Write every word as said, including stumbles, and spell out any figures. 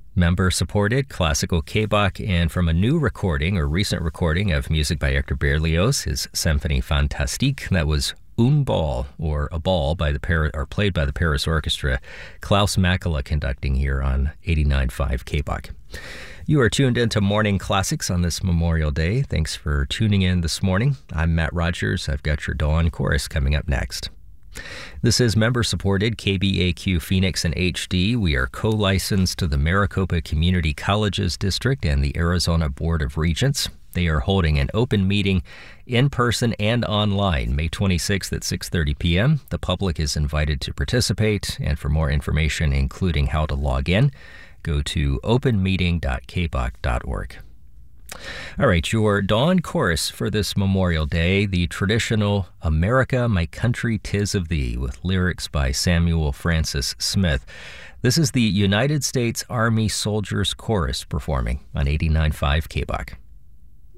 Member-supported classical K-Bach, and from a new recording or recent recording of music by Hector Berlioz, his Symphonie Fantastique, that was Un Ball, or A Ball, by the Paris, or played by the Paris Orchestra. Klaus Makela conducting here on eighty-nine point five K-Bach. You are tuned into Morning Classics on this Memorial Day. Thanks for tuning in this morning. I'm Matt Rogers. I've got your Dawn Chorus coming up next. This is member-supported K B A Q Phoenix and H D. We are co-licensed to the Maricopa Community Colleges District and the Arizona Board of Regents. They are holding an open meeting in person and online May twenty-sixth at six thirty p.m. The public is invited to participate, and for more information, including how to log in, go to open meeting dot k bach dot org. All right, your Dawn Chorus for this Memorial Day, the traditional America, My Country, 'Tis of Thee, with lyrics by Samuel Francis Smith. This is the United States Army Soldiers Chorus performing on eighty-nine point five K-Bach.